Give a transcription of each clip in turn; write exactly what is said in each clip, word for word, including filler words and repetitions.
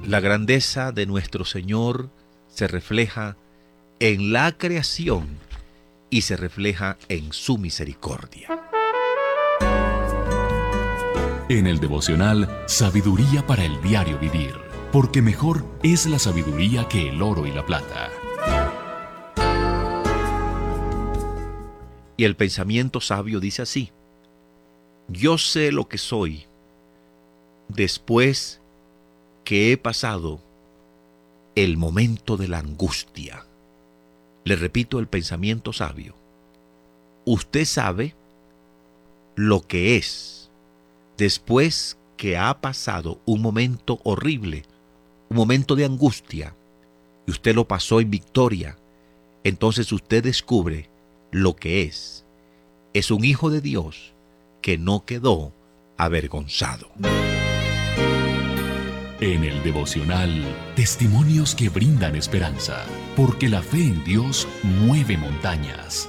La grandeza de nuestro Señor se refleja en la creación y se refleja en su misericordia. En el devocional Sabiduría para el diario vivir, porque mejor es la sabiduría que el oro y la plata. Y el pensamiento sabio dice así: yo sé lo que soy después que he pasado el momento de la angustia. Le repito el pensamiento sabio. Usted sabe lo que es después que ha pasado un momento horrible, un momento de angustia, y usted lo pasó en victoria. Entonces usted descubre lo que es. Es un hijo de Dios que no quedó avergonzado. En el devocional, testimonios que brindan esperanza, porque la fe en Dios mueve montañas.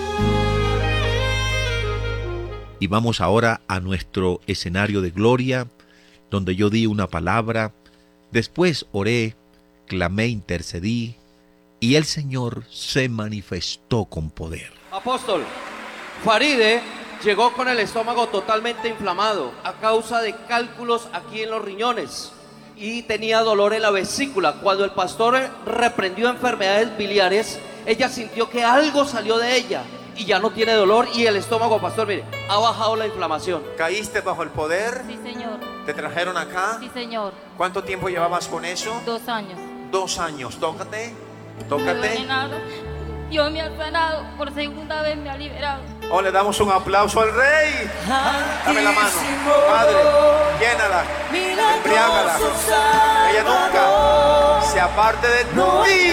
Y vamos ahora a nuestro escenario de gloria, donde yo di una palabra, después oré, clamé, intercedí, y el Señor se manifestó con poder. Apóstol, Faride llegó con el estómago totalmente inflamado a causa de cálculos aquí en los riñones y tenía dolor en la vesícula. Cuando el pastor reprendió enfermedades biliares, ella sintió que algo salió de ella y ya no tiene dolor, y el estómago, pastor, mire, ha bajado la inflamación. ¿Caíste bajo el poder? Sí, señor. ¿Te trajeron acá? Sí, señor. ¿Cuánto tiempo llevabas con eso? Dos años. Dos años. Tócate, No me tócate. duele nada. Dios me ha sanado, por segunda vez me ha liberado. Oh, le damos un aplauso al Rey. Dame la mano, Padre, llénala, embriágala. Ella nunca se aparte de ti.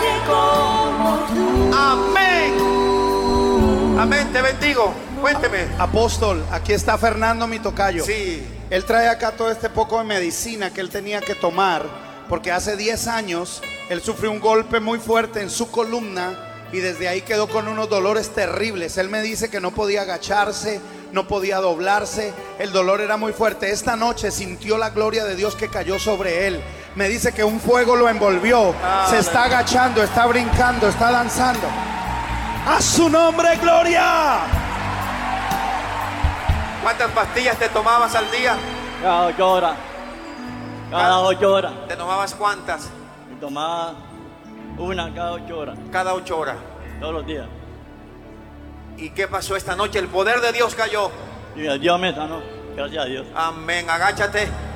Amén. Amén, te bendigo. Cuénteme. Apóstol, aquí está Fernando, mi tocayo. Sí. Él trae acá todo este poco de medicina que él tenía que tomar, porque hace diez años él sufrió un golpe muy fuerte en su columna y desde ahí quedó con unos dolores terribles. Él me dice que no podía agacharse, no podía doblarse, el dolor era muy fuerte. Esta noche sintió la gloria de Dios que cayó sobre él. Me dice que un fuego lo envolvió. Ah, se está agachando, está brincando, está danzando. ¡A su nombre, gloria! ¿Cuántas pastillas te tomabas al día? Cada ocho horas. Cada ocho horas. ¿Te tomabas cuántas? Me tomaba una cada ocho horas. Cada ocho horas. Todos los días. ¿Y qué pasó esta noche? El poder de Dios cayó. Y Dios me sanó. Gracias a Dios. Amén. Agáchate.